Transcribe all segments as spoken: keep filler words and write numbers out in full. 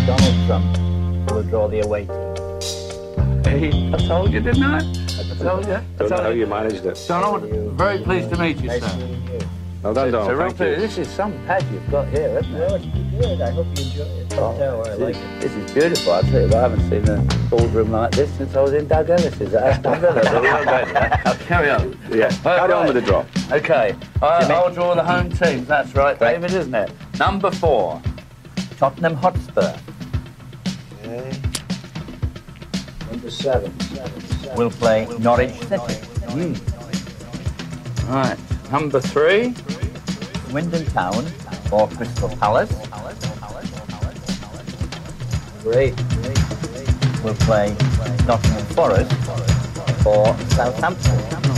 Donald Trump will draw the away team. Hey, I told you, didn't I? I told you. I Don't know told how you. you managed it. Donald, very pleased to meet you, Nice sir. meeting you. Well done, It's a Donald. real Thank pleasure. you. This is some pad you've got here, isn't Well, it? it's pretty good. I hope you enjoy it. Oh, Tell I this, like is, it. this is beautiful. I tell you, I haven't seen a ballroom like this since I was in Doug Ellis's at Aston Villa. The real venue. I'll carry on. Yeah, carry on with the draw. Okay, I, I'll draw the home teams. That's right, David, isn't it? Number four. Tottenham Hotspur Okay. Number seven. seven, seven. will play Norwich City. Right. Number three. Swindon Town or Crystal Palace Great. will play Nottingham Forest or Southampton.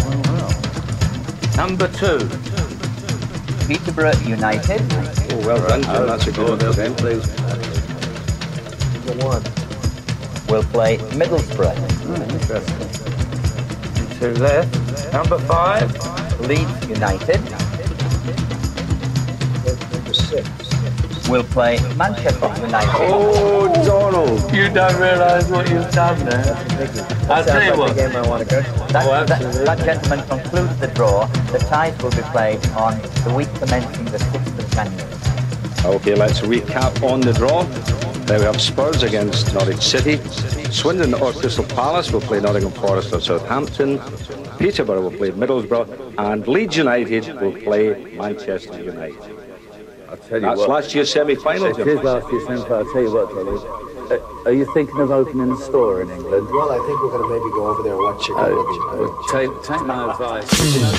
Number two. Peterborough United Oh, well done, Jim. That's a good one for them. please. Number one. will play Middlesbrough. Interesting. Two left. Number five. Leeds United Number six. will play Manchester United. Oh, Donald. You don't realise what you've done there. I'll tell you Sounds like what. the game I want to go to. That, Oh, that, absolutely. that gentleman concludes the draw. The ties will be played on the week commencing the sixth of January. Okay, let's recap on the draw. There we have Spurs against Norwich City. Swindon or Crystal Palace will play Nottingham Forest or Southampton. Peterborough will play Middlesbrough. And Leeds United will play Manchester United. I'll tell you That's what. last year's semi-final, It Jim. is last year's semi-final. I'll tell you what, Tony. Uh, are you thinking of opening a store in England? Well, I think we're going to maybe go over there and watch chicken. Uh, well, take, take my advice.